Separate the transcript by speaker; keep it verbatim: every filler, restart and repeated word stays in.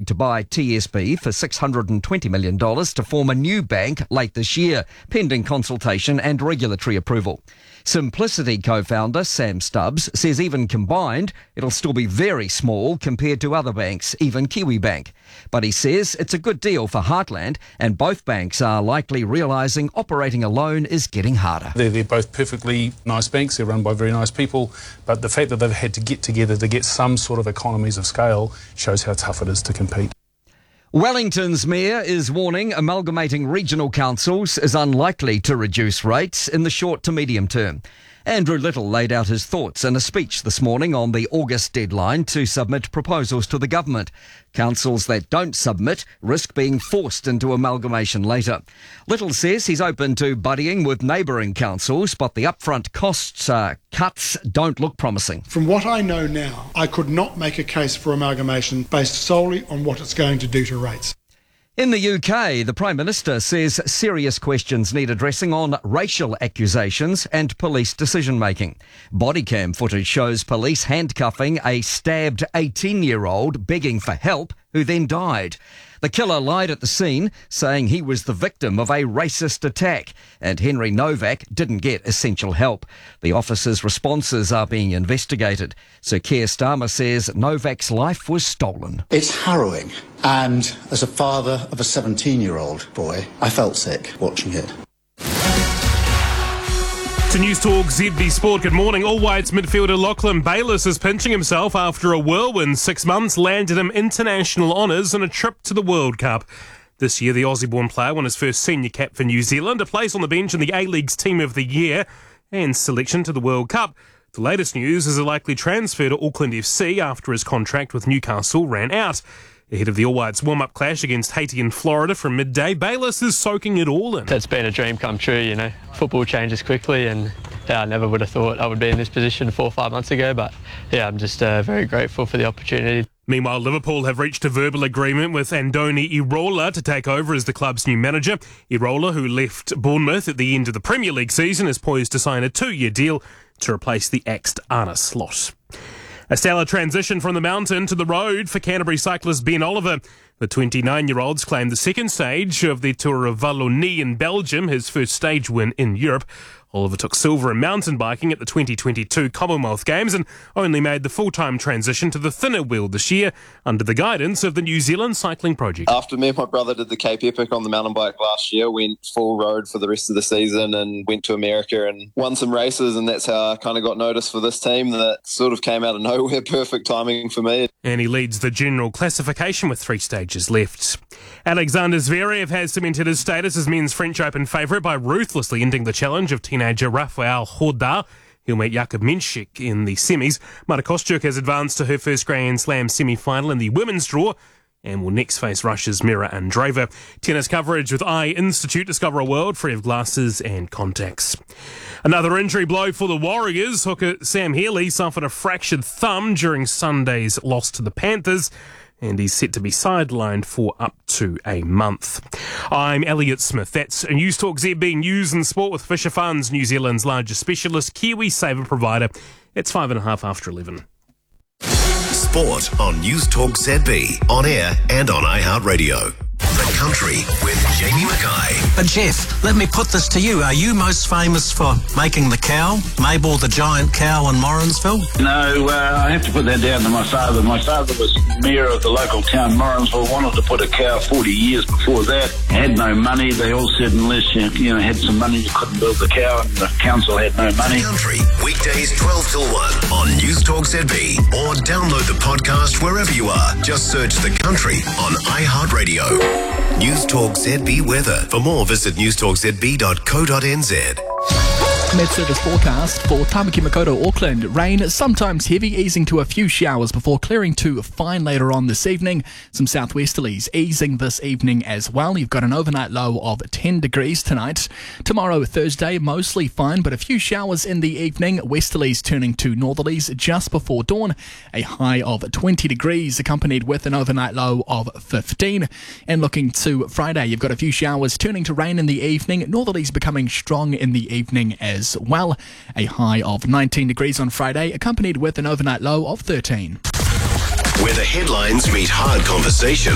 Speaker 1: to buy T S B for six hundred twenty million dollars to form a new bank late this year, pending consultation and regulatory approval. Simplicity co-founder Sam Stubbs says even combined, it'll still be very small compared to other banks, even Kiwibank. But he says it's a good deal for Heartland, and both banks are likely realising operating alone is getting harder.
Speaker 2: They're, they're both perfectly nice banks, they're run by very nice people, but the fact that they've had to get together to get some sort of economies of scale shows how tough it is to compete.
Speaker 1: Wellington's mayor is warning amalgamating regional councils is unlikely to reduce rates in the short to medium term. Andrew Little laid out his thoughts in a speech this morning on the August deadline to submit proposals to the government. Councils that don't submit risk being forced into amalgamation later. Little says he's open to buddying with neighbouring councils, but the upfront costs uh, cuts don't look promising.
Speaker 3: From what I know now, I could not make a case for amalgamation based solely on what it's going to do to rates.
Speaker 1: In the U K, the Prime Minister says serious questions need addressing on racial accusations and police decision-making. Bodycam footage shows police handcuffing a stabbed eighteen-year-old begging for help who then died. The killer lied at the scene, saying he was the victim of a racist attack, and Henry Novak didn't get essential help. The officer's responses are being investigated. Sir Keir Starmer says Novak's life was stolen.
Speaker 4: It's harrowing, and as a father of a seventeen-year-old boy, I felt sick watching it.
Speaker 5: To News Talk Z B Sport, good morning. All Whites midfielder Lachlan Bayliss is pinching himself after a whirlwind six months landed him international honours and a trip to the World Cup. This year, the Aussie-born player won his first senior cap for New Zealand, a place on the bench in the A-League's Team of the Year, and selection to the World Cup. The latest news is a likely transfer to Auckland F C after his contract with Newcastle ran out. Ahead of the All Whites warm-up clash against Haiti in Florida from midday, Bayliss is soaking it all in.
Speaker 6: It's been a dream come true, you know. Football changes quickly, and yeah, I never would have thought I would be in this position four or five months ago, but yeah, I'm just uh, very grateful for the opportunity.
Speaker 5: Meanwhile, Liverpool have reached a verbal agreement with Andoni Iraola to take over as the club's new manager. Iraola, who left Bournemouth at the end of the Premier League season, is poised to sign a two-year deal to replace the axed Arne Slot. A stellar transition from the mountain to the road for Canterbury cyclist Ben Oliver. The twenty-nine-year-olds claimed the second stage of the Tour of Wallonie in Belgium, his first stage win in Europe. Oliver took silver in mountain biking at the twenty twenty-two Commonwealth Games and only made the full-time transition to the thinner wheel this year under the guidance of the New Zealand Cycling Project.
Speaker 7: After me and my brother did the Cape Epic on the mountain bike last year, went full road for the rest of the season and went to America and won some races, and that's how I kind of got noticed for this team. That sort of came out of nowhere, perfect timing for me. And
Speaker 5: he leads the general classification with three stages left. Alexander Zverev has cemented his status as men's French Open favourite by ruthlessly ending the challenge of teenager Rafael Nadal. He'll meet Jakub Menchik in the semis. Marta Kostyuk has advanced to her first Grand Slam semi-final in the women's draw and will next face Russia's Mira Andreeva. Tennis coverage with Eye Institute. Discover a world free of glasses and contacts. Another injury blow for the Warriors. Hooker Sam Healy suffered a fractured thumb during Sunday's loss to the Panthers, and he's set to be sidelined for up to a month. I'm Elliot Smith. That's News Talk Z B News and Sport with Fisher Funds, New Zealand's largest specialist KiwiSaver provider. It's five and a half after eleven.
Speaker 8: Sport on News Talk Z B, on air and on iHeartRadio. The Country with Jamie Mackay.
Speaker 9: But Jeff, let me put this to you. Are you most famous for making the cow, Mabel the giant cow in Morrinsville?
Speaker 10: No, uh, I have to put that down to my father. My father was mayor of the local town, Morrinsville, wanted to put a cow forty years before that. Had no money. They all said unless you, you know, had some money, you couldn't build the cow, and the council had no money.
Speaker 8: The Country, weekdays twelve till one on News Talk Z B, or download the podcast wherever you are. Just search The Country on iHeartRadio. News Talk Z B weather. For more, visit news talk z b dot co dot n z.
Speaker 11: Met service forecast for Tamaki Makaurau, Auckland. Rain, sometimes heavy, easing to a few showers before clearing to fine later on this evening. Some southwesterlies easing this evening as well. You've got an overnight low of ten degrees tonight. Tomorrow, Thursday, mostly fine, but a few showers in the evening. Westerlies turning to northerlies just before dawn. A high of twenty degrees, accompanied with an overnight low of fifteen. And looking to Friday, you've got a few showers turning to rain in the evening. Northerlies becoming strong in the evening as as well. A high of nineteen degrees on Friday, accompanied with an overnight low of thirteen.
Speaker 8: Where the headlines meet hard conversation.